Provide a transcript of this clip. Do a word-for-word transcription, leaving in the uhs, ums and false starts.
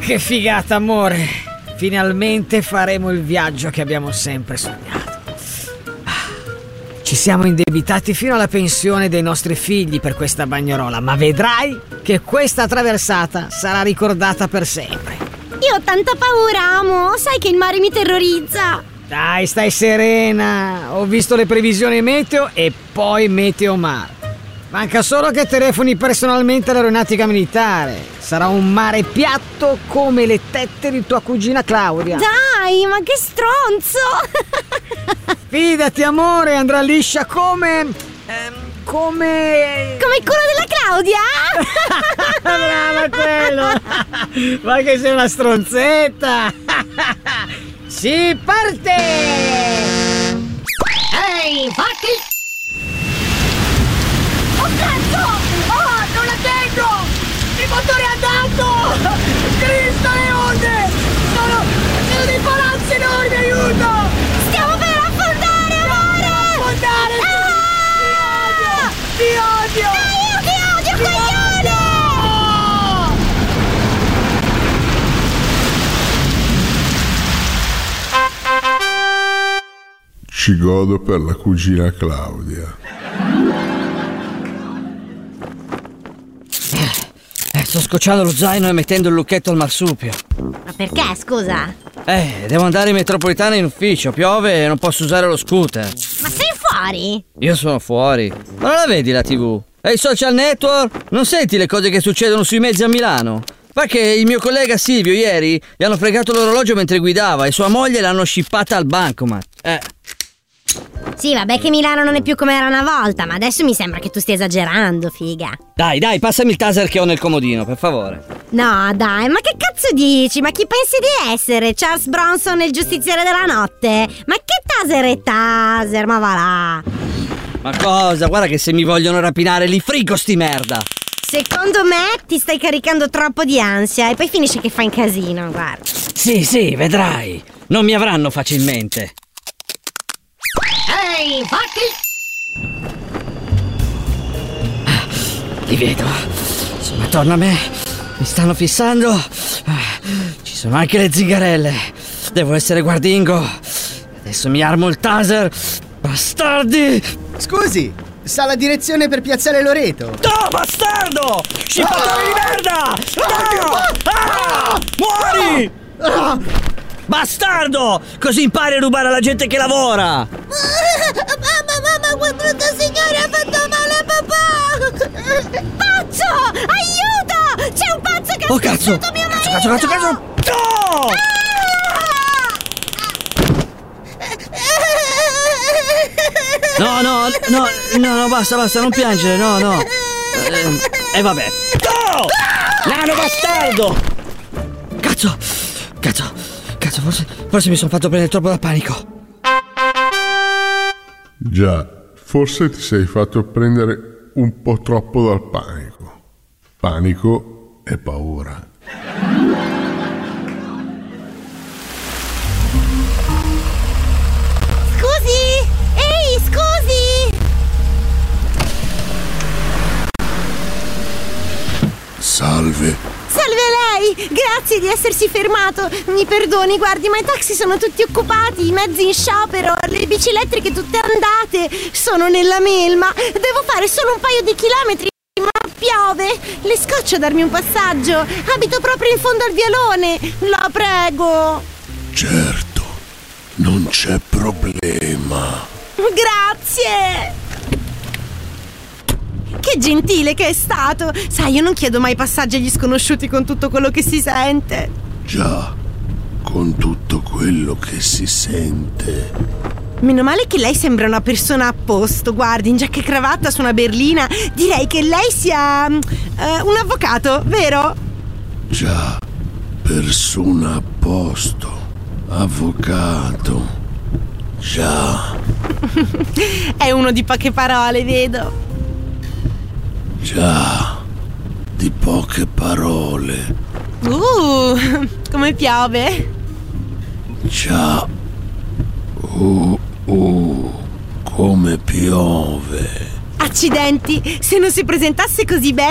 Che figata, amore! Finalmente faremo il viaggio che abbiamo sempre sognato. Ci siamo indebitati fino alla pensione dei nostri figli per questa bagnolola, ma vedrai che questa traversata sarà ricordata per sempre. Io ho tanta paura, amo. Sai che il mare mi terrorizza. Dai, stai serena. Ho visto le previsioni meteo e poi Meteomar. Manca solo che telefoni personalmente all'aeronautica militare. Sarà un mare piatto come le tette di tua cugina Claudia. Dai, ma che stronzo! Fidati, amore, andrà liscia come... Ehm, come... Come il culo della Claudia? Brava, quello! Ma che sei una stronzetta! Si parte! Ehi, fatti! Oh cazzo! Oh, non la tengo! Il motore è andato! Cristo, le onde! Sono... sono dei palazzi enormi, aiuto! Stiamo per affondare, amore! Affondare! Ah! Ti odio! Dai, io ti odio, coglione! Ci godo per la cugina Claudia. Eh, sto scocciando lo zaino e mettendo il lucchetto al marsupio. Ma perché, scusa? Eh, devo andare in metropolitana in ufficio, piove e non posso usare lo scooter. Ma sei fuori? Io sono fuori. Ma non la vedi la tivù? E i social network? Non senti le cose che succedono sui mezzi a Milano? Va che il mio collega Silvio ieri gli hanno fregato l'orologio mentre guidava e sua moglie l'hanno scippata al bancomat. Eh. Sì, vabbè che Milano non è più come era una volta, ma adesso mi sembra che tu stia esagerando, figa. Dai, dai, passami il taser che ho nel comodino, per favore. No, dai, ma che cazzo dici? Ma chi pensi di essere? Charles Bronson, il giustiziere della notte? Ma che taser è taser? Ma va là. Ma cosa? Guarda che se mi vogliono rapinare li frigo sti merda. Secondo me ti stai caricando troppo di ansia e poi finisce che fai un casino, guarda. Sì, sì, vedrai. Non mi avranno facilmente. Ehi, fatti! Li vedo. Sono attorno a me. Mi stanno fissando. Ci sono anche le zingarelle. Devo essere guardingo. Adesso mi armo il taser. Bastardi! Scusi, sa la direzione per Piazzale Loreto? No, bastardo! Scippatore di merda! No! Ah! Muori! Bastardo! Così impari a rubare alla gente che lavora! Mamma, mamma, quel brutto signore ha fatto male a papà! Pazzo! Aiuto! C'è un pazzo che ha Oh cazzo! spezzato mio marito! Cazzo, cazzo, cazzo, cazzo! No! No, no, no, no, no, basta, basta, non piangere, no, no. E eh, eh, vabbè. No! Nano bastardo! Cazzo! Cazzo! Cazzo, forse, forse mi sono fatto prendere troppo da panico. Già, forse ti sei fatto prendere un po' troppo dal panico. Panico e paura. Scusi! Ehi, scusi! Salve. Salve a lei! Grazie di essersi fermato. Mi perdoni, guardi, ma i taxi sono tutti occupati, i mezzi in sciopero, le bici elettriche tutte andate. Sono nella melma. Devo fare solo un paio di chilometri, ma piove. Le scoccio a darmi un passaggio. Abito proprio in fondo al vialone. La prego. Certo, non c'è problema. Grazie. Che gentile che è stato. Sai, io non chiedo mai passaggi agli sconosciuti con tutto quello che si sente. Già, con tutto quello che si sente. Meno male che lei sembra una persona a posto. Guardi, in giacca e cravatta su una berlina. Direi che lei sia uh, un avvocato, vero? Già, persona a posto. Avvocato. Già. È uno di poche parole, vedo. Già, di poche parole. Uh, come piove. Già. Uh, uh, come piove. Accidenti, se non si presentasse così bene